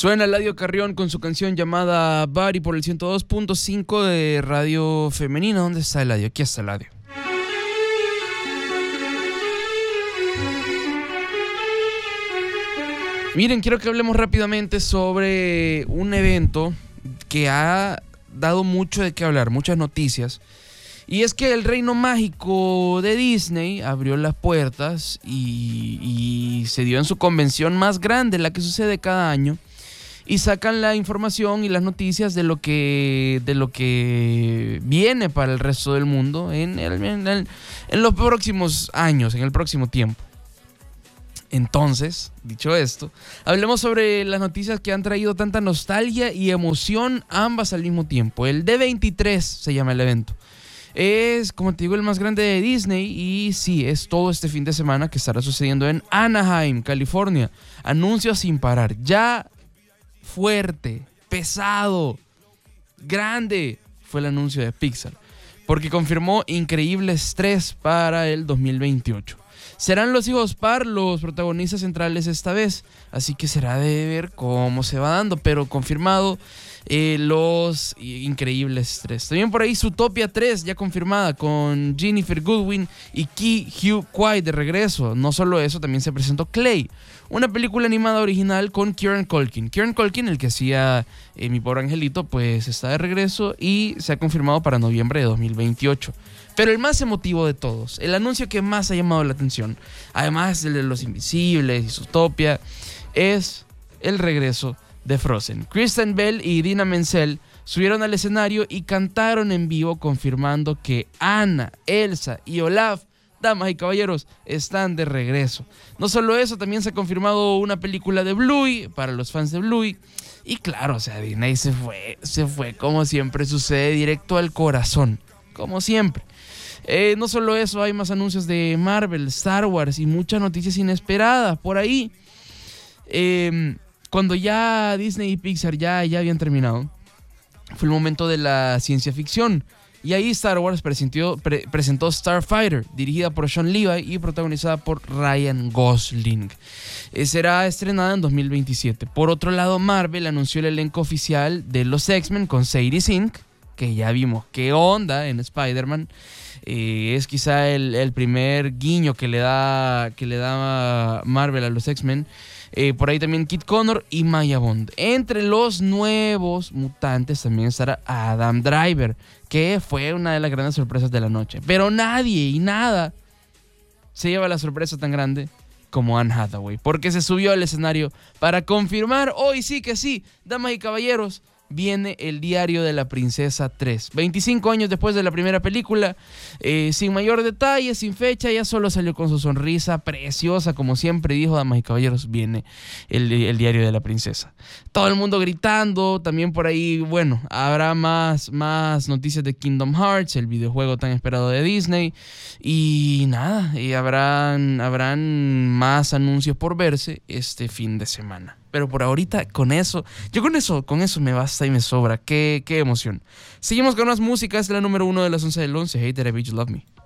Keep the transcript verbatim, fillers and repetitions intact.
Suena Eladio Carrión con su canción llamada Bari por el ciento dos punto cinco de Radio Femenina. ¿Dónde está Eladio? Aquí está Eladio. Miren, quiero que hablemos rápidamente sobre un evento que ha dado mucho de qué hablar, muchas noticias. Y es que el reino mágico de Disney abrió las puertas y, y se dio en su convención más grande, la que sucede cada año. Y sacan la información y las noticias de lo que, de lo que viene para el resto del mundo en, el, en, el, en los próximos años, en el próximo tiempo. Entonces, dicho esto, hablemos sobre las noticias que han traído tanta nostalgia y emoción, ambas al mismo tiempo. El D veintitrés se llama el evento. Es, como te digo, el más grande de Disney y sí, es todo este fin de semana que estará sucediendo en Anaheim, California. Anuncios sin parar. Ya fuerte, pesado, grande fue el anuncio de Pixar, porque confirmó increíbles tres para el dos mil veintiocho. Serán los hijos Parr los protagonistas centrales esta vez, así que será de ver cómo se va dando, pero confirmado eh, los increíbles tres. También por ahí Zootopia tres ya confirmada con Ginnifer Goodwin y Ki Hugh Kwai de regreso. No solo eso, también se presentó Clay, una película animada original con Kieran Culkin. Kieran Culkin, el que hacía eh, Mi Pobre Angelito, pues está de regreso y se ha confirmado para noviembre de dos mil veintiocho. Pero el más emotivo de todos, el anuncio que más ha llamado la atención, además del de Los Invisibles y Zootopia, es el regreso de Frozen. Kristen Bell y Idina Menzel subieron al escenario y cantaron en vivo confirmando que Anna, Elsa y Olaf, damas y caballeros, están de regreso. No solo eso, también se ha confirmado una película de Bluey para los fans de Bluey. Y claro, o sea, Disney se fue, se fue como siempre sucede, directo al corazón, como siempre. Eh, no solo eso, hay más anuncios de Marvel, Star Wars y muchas noticias inesperadas por ahí. Eh, cuando ya Disney y Pixar ya, ya habían terminado, fue el momento de la ciencia ficción. Y ahí Star Wars presentó, pre, presentó Starfighter, dirigida por Sean Levy y protagonizada por Ryan Gosling. Eh, será estrenada en dos mil veintisiete. Por otro lado, Marvel anunció el elenco oficial de los X-Men con Sadie Sink, que ya vimos qué onda en Spider-Man. Eh, es quizá el, el primer guiño que le da, que le da Marvel a los X-Men. Eh, por ahí también Kit Connor y Maya Bond. Entre los nuevos mutantes también estará Adam Driver, que fue una de las grandes sorpresas de la noche. Pero nadie y nada se lleva la sorpresa tan grande como Anne Hathaway, porque se subió al escenario para confirmar, hoy sí que sí, damas y caballeros, viene El Diario de la Princesa tres. veinticinco años después de la primera película, eh, sin mayor detalle, sin fecha, ya solo salió con su sonrisa preciosa, como siempre dijo, damas y caballeros, viene el, el Diario de la Princesa. Todo el mundo gritando, también por ahí, bueno, habrá más, más noticias de Kingdom Hearts, el videojuego tan esperado de Disney, y nada, y habrán, habrán más anuncios por verse este fin de semana. Pero por ahorita, con eso, yo con eso, con eso me basta y me sobra. Qué, qué emoción. Seguimos con más música. Es la número uno de las once del once. Hey, That I Bitch Love Me.